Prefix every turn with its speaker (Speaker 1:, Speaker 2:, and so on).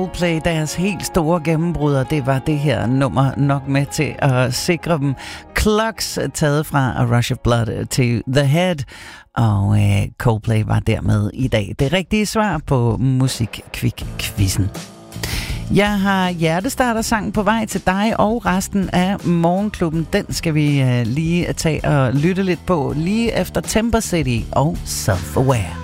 Speaker 1: Coldplay, deres helt store gennembrud, og det var det her nummer nok med til at sikre dem. Clocks taget fra A Rush of Blood to The Head, og Coldplay var dermed i dag det rigtige svar på Musikkvik-quizzen. Jeg har hjertestarter-sang på vej til dig og resten af Morgenklubben. Den skal vi lige tage og lytte lidt på lige efter Temper City og Self-Aware.